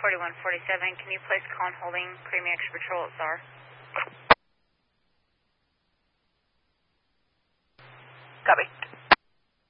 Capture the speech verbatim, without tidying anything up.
forty-one forty-seven. Can you place call on holding Premium Extra Patrol at S A R? Copy.